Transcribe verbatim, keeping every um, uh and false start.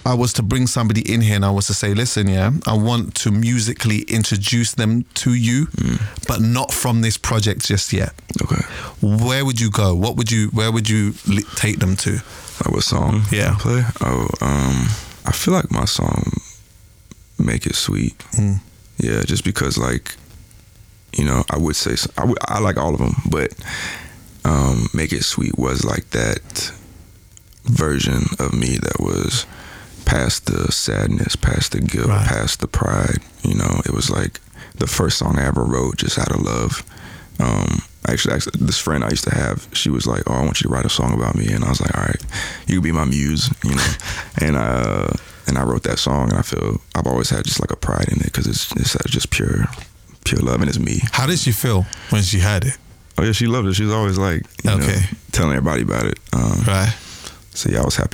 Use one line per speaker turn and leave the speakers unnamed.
I was to bring somebody in here and I was to say, listen, yeah, I want to musically introduce them to you, mm. but not from this project just yet.
Okay.
Where would you go? What would you, where would you li- take them to?
Like what song?
Yeah.
I play? Oh, um, I feel like my song, Make It Sweet. Mm. Yeah, just because like, you know, I would say, I, would, I like all of them, but um, Make It Sweet was like that version of me that was past the sadness, past the guilt, right. past the pride. You know, it was like the first song I ever wrote just out of love. Um, actually, actually, this friend I used to have, she was like, oh, I want you to write a song about me. And I was like, all right, you can be my muse, you know. and uh, and I wrote that song, and I feel I've always had just like a pride in it because it's, it's just pure, pure love, and it's me.
How did she feel when she had it?
Oh, yeah, she loved it. She was always like, you
okay.
know, telling everybody about it. Um,
right.
So, yeah, I was happy